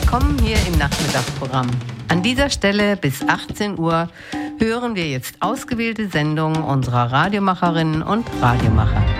willkommen hier im Nachmittagsprogramm. An dieser Stelle bis 18 Uhr hören wir jetzt ausgewählte Sendungen unserer Radiomacherinnen und Radiomacher.